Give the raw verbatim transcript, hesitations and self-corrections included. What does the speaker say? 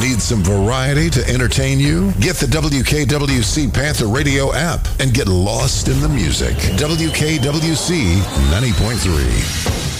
Need some variety to entertain you? Get the W K W C Panther Radio app and get lost in the music. W K W C ninety point three.